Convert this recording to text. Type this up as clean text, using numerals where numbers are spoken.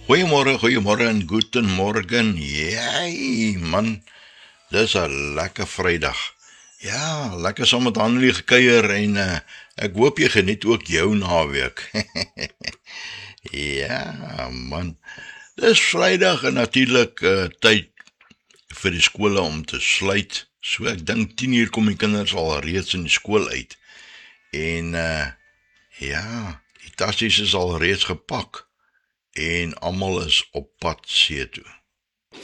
Goeiemôre en goeiemorgen. Jai, man, dis 'n lekker Vrydag. Ja, lekker saam met Hanlie gekuier en ek hoop jy geniet ook jou naweek. Ja, man. Dis Vrydag en natuurlik tyd vir die skole om te sluit. So ek dink 10:00 kom die kinders al reeds in die skool uit. En ja, die tassies is al reeds gepak en almal is op pad see toe.